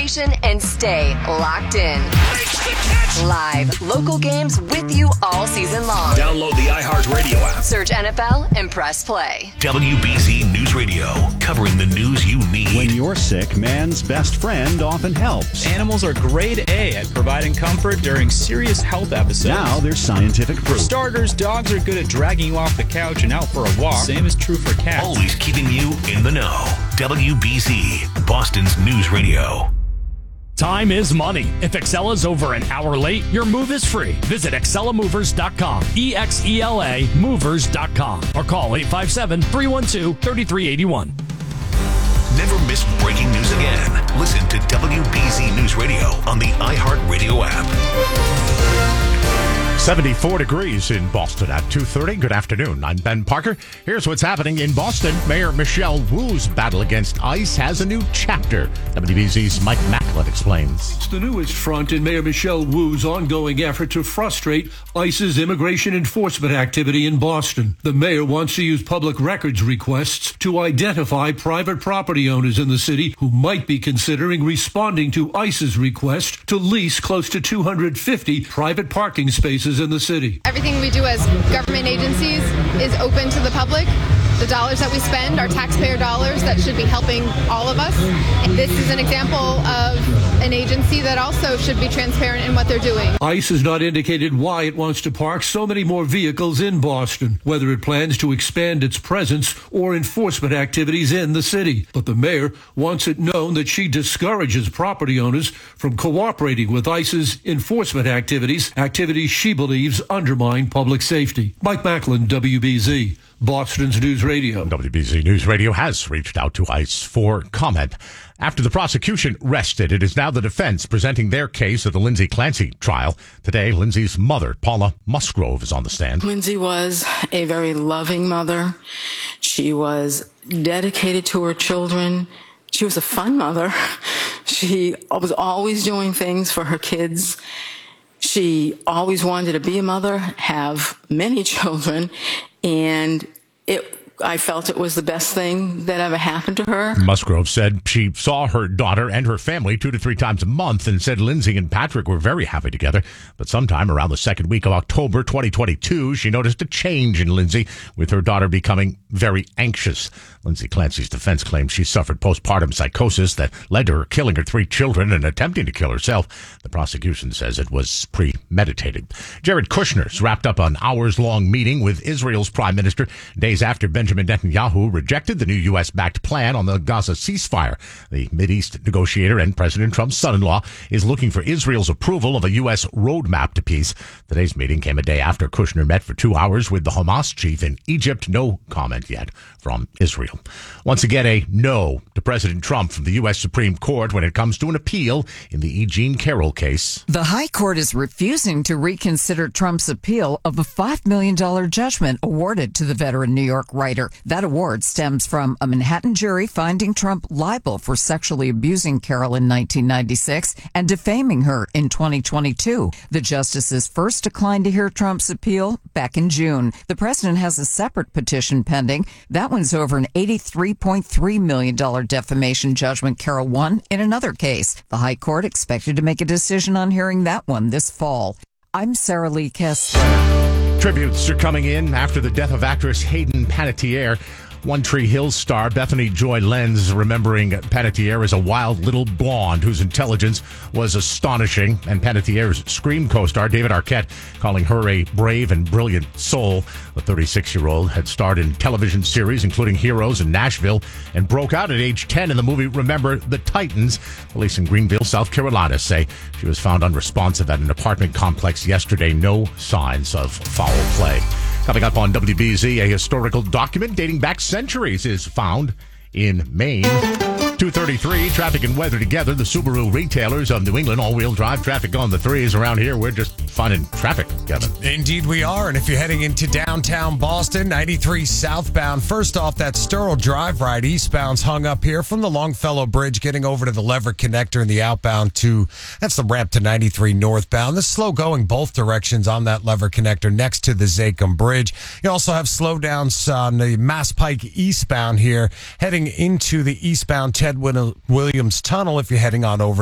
station and stay locked in. Live local games with you all season long. Download the iHeartRadio app. Search NFL and press play. WBZ News Radio, covering the news you need. When you're sick, man's best friend often helps. Animals are grade A at providing comfort during serious health episodes. Now there's scientific For proof. starters, dogs are good at dragging you off the couch and out for a walk. Same is true for cats. Always keeping you in the know. WBZ, Boston's News Radio. Time is money. If Excella's over an hour late, your move is free. Visit ExcellaMovers.com, EXELA Movers.com, or call 857-312-3381. Never miss breaking news again. Listen to WBZ News Radio on the iHeartRadio app. 74 degrees in Boston at 2:30. Good afternoon. I'm Ben Parker. Here's what's happening in Boston. Mayor Michelle Wu's battle against ICE has a new chapter. WBZ's Mike Macklin explains. It's the newest front in Mayor Michelle Wu's ongoing effort to frustrate ICE's immigration enforcement activity in Boston. The mayor wants to use public records requests to identify private property owners in the city who might be considering responding to ICE's request to lease close to 250 private parking spaces in the city. Everything we do as government agencies is open to the public. The dollars that we spend are taxpayer dollars that should be helping all of us. And this is an example of an agency that also should be transparent in what they're doing. ICE has not indicated why it wants to park so many more vehicles in Boston, whether it plans to expand its presence or enforcement activities in the city. But the mayor wants it known that she discourages property owners from cooperating with ICE's enforcement activities she believes undermine public safety. Mike Macklin, WBZ, Boston's News Radio. WBZ News Radio has reached out to ICE for comment. After the prosecution rested, it is now the defense presenting their case at the Lindsay Clancy trial. Today, Lindsay's mother, Paula Musgrove, is on the stand. Lindsay was a very loving mother. She was dedicated to her children. She was a fun mother. She was always doing things for her kids. She always wanted to be a mother, have many children, and I felt it was the best thing that ever happened to her. Musgrove said she saw her daughter and her family 2 to 3 times a month and said Lindsay and Patrick were very happy together. But sometime around the second week of October 2022, she noticed a change in Lindsay, with her daughter becoming very anxious. Lindsay Clancy's defense claims she suffered postpartum psychosis that led to her killing her 3 children and attempting to kill herself. The prosecution says it was premeditated. Jared Kushner's wrapped up an hours-long meeting with Israel's prime minister days after Benjamin Netanyahu rejected the new U.S.-backed plan on the Gaza ceasefire. The Mideast negotiator and President Trump's son-in-law is looking for Israel's approval of a U.S. roadmap to peace. Today's meeting came a day after Kushner met for 2 hours with the Hamas chief in Egypt. No comment yet from Israel. Once again, a no to President Trump from the U.S. Supreme Court when it comes to an appeal in the E. Jean Carroll case. The High Court is refusing to reconsider Trump's appeal of a $5 million judgment awarded to the veteran New York writer. That award stems from a Manhattan jury finding Trump liable for sexually abusing Carroll in 1996 and defaming her in 2022. The justices first declined to hear Trump's appeal back in June. The president has a separate petition pending. That one's over an $83.3 million defamation judgment Carroll won in another case. The High Court expected to make a decision on hearing that one this fall. I'm Sarah Lee Kessler. Tributes are coming in after the death of actress Hayden Panettiere. One Tree Hill star Bethany Joy Lenz remembering Panettiere as a wild little blonde whose intelligence was astonishing, and Panettiere's Scream co-star David Arquette calling her a brave and brilliant soul. The 36-year-old had starred in television series including Heroes and Nashville and broke out at age 10 in the movie Remember the Titans. Police in Greenville, South Carolina say she was found unresponsive at an apartment complex yesterday. No signs of foul play. Coming up on WBZ, a historical document dating back centuries is found in Maine. 2:33, traffic and weather together. The Subaru retailers of New England, all-wheel drive traffic on the threes. Around here, we're just finding traffic, Kevin. Indeed we are. And if you're heading into downtown Boston, 93 southbound, first off, that Sterl Drive ride eastbound's hung up here from the Longfellow Bridge, getting over to the Lever Connector in the outbound to, that's the ramp to 93 northbound. This slow going both directions on that Lever Connector next to the Zachem Bridge. You also have slowdowns on the Mass Pike eastbound here, heading into the eastbound Ted Williams Tunnel if you're heading on over